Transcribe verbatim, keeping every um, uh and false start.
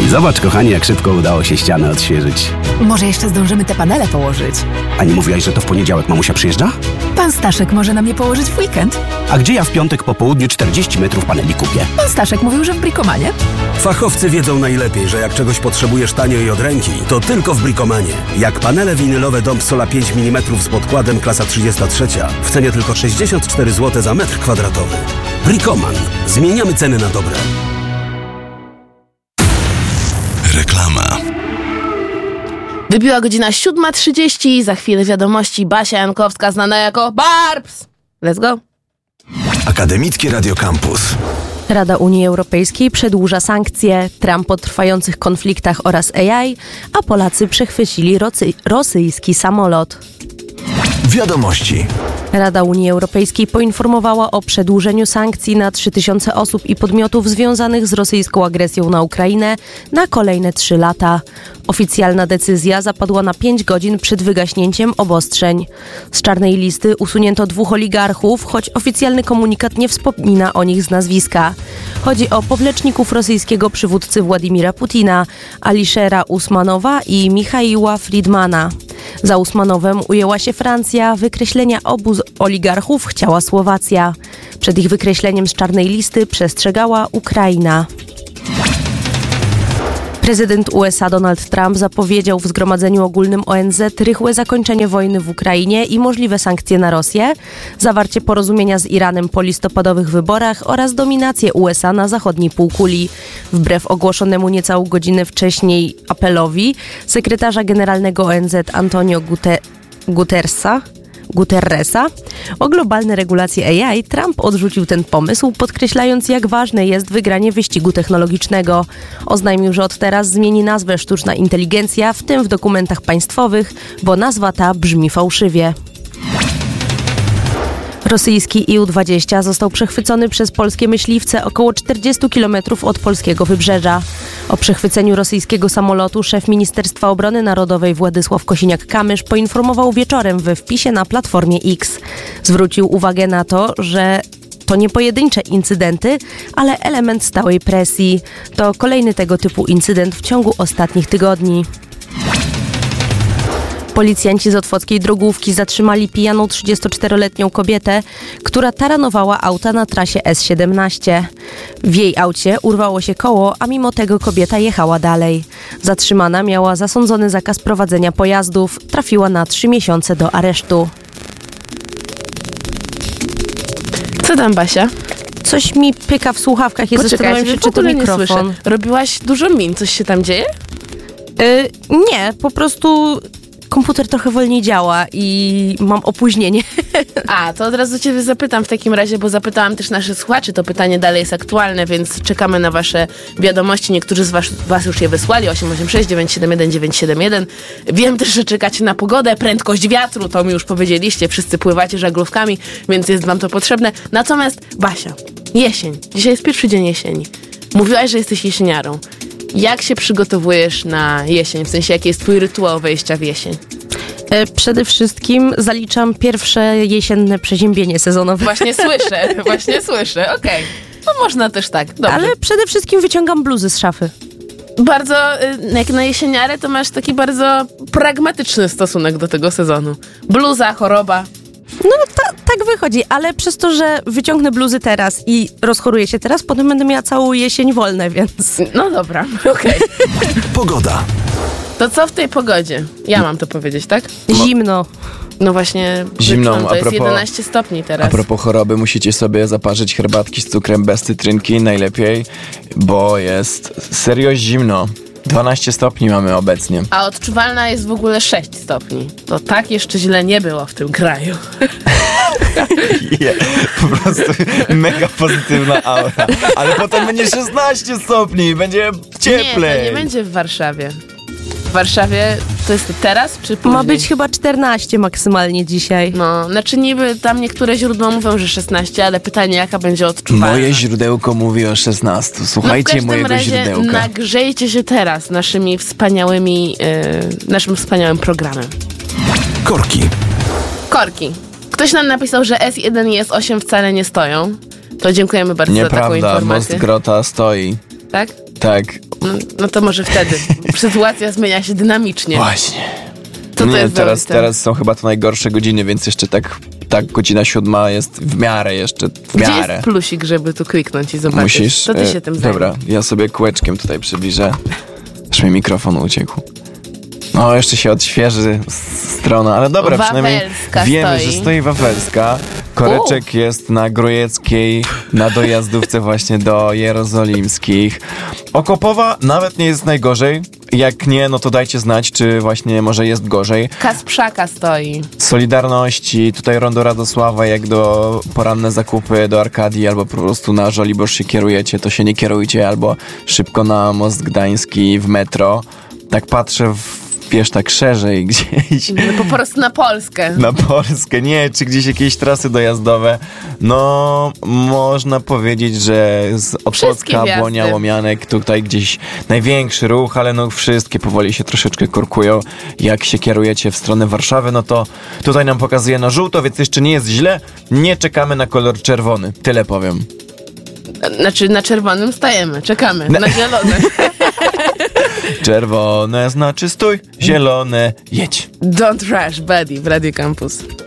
Zobacz, kochanie, jak szybko udało się ścianę odświeżyć. Może jeszcze zdążymy te panele położyć. A nie mówiłaś, że to w poniedziałek mamusia przyjeżdża? Pan Staszek może nam je położyć w weekend. A gdzie ja w piątek po południu czterdzieści metrów paneli kupię? Pan Staszek mówił, że w Bricomanie. Fachowcy wiedzą najlepiej, że jak czegoś potrzebujesz tanio i od ręki, to tylko w Bricomanie. Jak panele winylowe Dom Sola pięć milimetrów z podkładem klasa trzydzieści trzy w cenie tylko sześćdziesiąt cztery złote za metr kwadratowy. Bricoman. Zmieniamy ceny na dobre. Reklama. Wybiła godzina siódma trzydzieści, za chwilę wiadomości. Basia Jankowska, znana jako Barbs. Let's go. Akademickie Radio Campus. Rada Unii Europejskiej przedłuża sankcje, Trump o trwających konfliktach oraz A I, a Polacy przechwycili rocy- rosyjski samolot. Wiadomości. Rada Unii Europejskiej poinformowała o przedłużeniu sankcji na trzy tysiące osób i podmiotów związanych z rosyjską agresją na Ukrainę na kolejne trzy lata. Oficjalna decyzja zapadła na pięć godzin przed wygaśnięciem obostrzeń. Z czarnej listy usunięto dwóch oligarchów, choć oficjalny komunikat nie wspomina o nich z nazwiska. Chodzi o popleczników rosyjskiego przywódcy Władimira Putina, Aliszera Usmanowa i Michaiła Friedmana. Za Usmanowem ujęła się Francja, wykreślenia obu oligarchów chciała Słowacja. Przed ich wykreśleniem z czarnej listy przestrzegała Ukraina. Prezydent U S A Donald Trump zapowiedział w Zgromadzeniu Ogólnym O N Z rychłe zakończenie wojny w Ukrainie i możliwe sankcje na Rosję, zawarcie porozumienia z Iranem po listopadowych wyborach oraz dominację U S A na zachodniej półkuli. Wbrew ogłoszonemu niecałą godzinę wcześniej apelowi sekretarza generalnego O N Z Antonio Gute- Guterresa, Guterresa o globalne regulacje A I, Trump odrzucił ten pomysł, podkreślając, jak ważne jest wygranie wyścigu technologicznego. Oznajmił, że od teraz zmieni nazwę sztuczna inteligencja, w tym w dokumentach państwowych, bo nazwa ta brzmi fałszywie. Rosyjski I U dwadzieścia został przechwycony przez polskie myśliwce około czterdzieści kilometrów od polskiego wybrzeża. O przechwyceniu rosyjskiego samolotu szef Ministerstwa Obrony Narodowej Władysław Kosiniak-Kamysz poinformował wieczorem we wpisie na Platformie X. Zwrócił uwagę na to, że to nie pojedyncze incydenty, ale element stałej presji. To kolejny tego typu incydent w ciągu ostatnich tygodni. Policjanci z otwockiej Drogówki zatrzymali pijaną trzydziestoczteroletnią kobietę, która taranowała auta na trasie S siedemnaście. W jej aucie urwało się koło, a mimo tego kobieta jechała dalej. Zatrzymana miała zasądzony zakaz prowadzenia pojazdów. Trafiła na trzy miesiące do aresztu. Co tam, Basia? Coś mi pyka w słuchawkach i zastanawiam się, czy to mikrofon. Robiłaś dużo min, coś się tam dzieje? Yy, nie, po prostu komputer trochę wolniej działa i mam opóźnienie. A, to od razu ciebie zapytam w takim razie, bo zapytałam też naszych słuchaczy, to pytanie dalej jest aktualne, więc czekamy na wasze wiadomości. Niektórzy z was, was już je wysłali, osiem osiem sześć dziewięć siedem jeden dziewięć siedem jeden. Wiem też, że czekacie na pogodę, prędkość wiatru, to mi już powiedzieliście, wszyscy pływacie żaglówkami, więc jest wam to potrzebne. Natomiast, Basia, jesień. Dzisiaj jest pierwszy dzień jesieni. Mówiłaś, że jesteś jesieniarą. Jak się przygotowujesz na jesień? W sensie, jaki jest twój rytuał wejścia w jesień? Przede wszystkim zaliczam pierwsze jesienne przeziębienie sezonowe. Właśnie słyszę, właśnie słyszę, okej. Okay. No można też tak, dobrze. Ale przede wszystkim wyciągam bluzy z szafy. Bardzo, jak na jesieniarę, to masz taki bardzo pragmatyczny stosunek do tego sezonu. Bluza, choroba. No ta, tak wychodzi, ale przez to, że wyciągnę bluzy teraz i rozchoruję się teraz, potem będę miała całą jesień wolne, więc... No dobra, okej. Okay. Pogoda. To co w tej pogodzie? Ja mam to powiedzieć, tak? Zimno. No właśnie, zimną, to a jest propos, jedenaście stopni teraz. A propos choroby, musicie sobie zaparzyć herbatki z cukrem bez cytrynki, najlepiej, bo jest serio zimno. dwanaście stopni mamy obecnie. A odczuwalna jest w ogóle sześć stopni. To tak jeszcze źle nie było w tym kraju. Yeah, po prostu mega pozytywna aura. Ale potem będzie szesnaście stopni, będzie cieplej. Nie, to nie będzie w Warszawie. W Warszawie to jest teraz czy później? Ma być chyba czternaście maksymalnie dzisiaj. No, znaczy niby tam niektóre źródła mówią, że szesnaście, ale pytanie, jaka będzie odczuwalna. Moje źródełko mówi o szesnastu. Słuchajcie no mojego razie źródełka. Nagrzejcie się teraz naszymi wspaniałymi, yy, naszym wspaniałym programem. Korki. Korki. Ktoś nam napisał, że S jeden i S osiem wcale nie stoją. To dziękujemy bardzo Nieprawda, za taką informację. most Grota stoi. Tak? Tak, No, no to może wtedy. Sytuacja zmienia się dynamicznie. Właśnie. Co to Nie, jest teraz, za teraz są chyba to najgorsze godziny, więc jeszcze tak, tak godzina siódma jest w miarę jeszcze, w Gdzie miarę. jest plusik, żeby tu kliknąć i zobaczyć? Musisz, To ty e, się tym zajmij. Dobra, ja sobie kółeczkiem tutaj przybliżę. Aż mi mikrofon uciekł. No, jeszcze się odświeży strona, ale dobra, przynajmniej Wawelska wiemy, stoi. że stoi Wawelska. Koreczek jest na Grojeckiej, na dojazdówce właśnie do Jerozolimskich. Okopowa nawet nie jest najgorzej. Jak nie, no to dajcie znać, czy właśnie może jest gorzej. Kasprzaka stoi. Solidarności, tutaj rondo Radosława, jak do poranne zakupy do Arkadii, albo po prostu na Żoliborz się kierujecie, to się nie kierujcie, albo szybko na Most Gdański w metro. Tak patrzę w wiesz, tak szerzej gdzieś. No, po prostu na Polskę. Na Polskę, nie, czy gdzieś jakieś trasy dojazdowe. No, można powiedzieć, że z Otwocka, wjazdy. Błonia, Łomianek, tutaj gdzieś największy ruch, ale no wszystkie powoli się troszeczkę korkują. Jak się kierujecie w stronę Warszawy, no to tutaj nam pokazuje na żółto, więc jeszcze nie jest źle. Nie czekamy na kolor czerwony, tyle powiem. Znaczy na czerwonym stajemy, czekamy. Na- Na zielony. Czerwone znaczy stój, zielone jedź. Don't rush, buddy, w Radio Campus.